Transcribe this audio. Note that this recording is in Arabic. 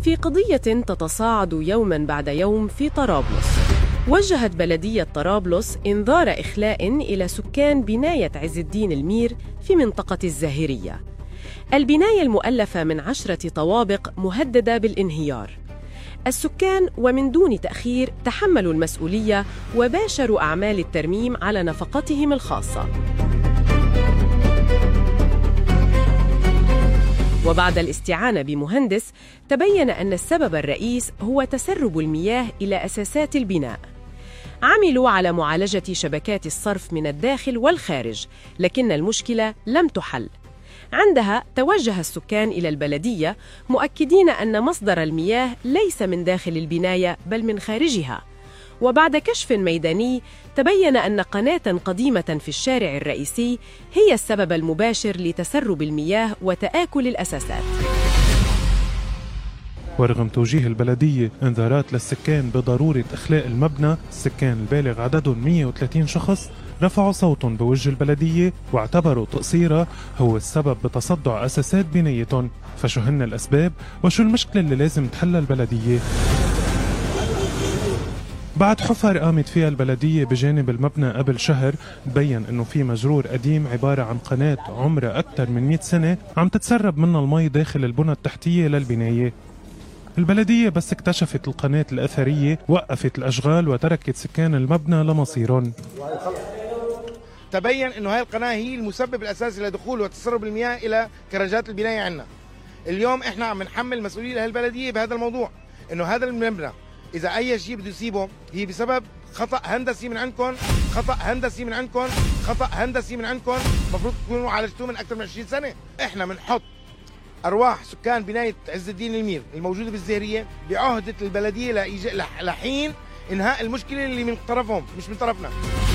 في قضية تتصاعد يوماً بعد يوم في طرابلس، وجهت بلدية طرابلس إنذار إخلاء إلى سكان بناية عز الدين المير في منطقة الزاهرية. البناية المؤلفة من 10 طوابق مهددة بالانهيار. السكان ومن دون تأخير تحملوا المسؤولية وباشروا أعمال الترميم على نفقتهم الخاصة. وبعد الاستعانة بمهندس تبين أن السبب الرئيس هو تسرب المياه إلى أساسات البناء. عملوا على معالجة شبكات الصرف من الداخل والخارج، لكن المشكلة لم تحل. عندها توجه السكان إلى البلدية مؤكدين أن مصدر المياه ليس من داخل البناية بل من خارجها. وبعد كشف ميداني تبين أن قناة قديمة في الشارع الرئيسي هي السبب المباشر لتسرب المياه وتآكل الأساسات. ورغم توجيه البلدية انذارات للسكان بضرورة إخلاء المبنى، السكان البالغ عددهم 130 شخص رفعوا صوتهم بوجه البلدية واعتبروا تقصيرها هو السبب بتصدع أساسات بنايتهم. فشو هن الأسباب وشو المشكلة اللي لازم تحلها البلدية؟ بعد حفر قامت فيها البلدية بجانب المبنى قبل شهر، تبين انه في مجرور قديم عبارة عن قناة عمرها أكثر من 100 سنة عم تتسرب منها المي داخل البنى التحتية للبناية. البلدية بس اكتشفت القناة الأثرية وقفت الأشغال وتركت سكان المبنى لمصيرهم. تبين انه هاي القناة هي المسبب الأساسي لدخول وتسرب المياه إلى كراجات البناية عندنا. اليوم احنا عم نحمل مسؤولية لهالبلدية بهذا الموضوع، انه هذا المبنى إذا أي شيء بده يصيبه هي بسبب خطأ هندسي من عندكم، خطأ هندسي من عندكم، خطأ هندسي من عندكم، المفروض تكونوا عالجتوه من أكثر من 20 سنة. إحنا بنحط أرواح سكان بناية عز الدين المير الموجودة بالزهرية بعهدة البلدية لحين إنهاء المشكلة اللي من طرفهم مش من طرفنا.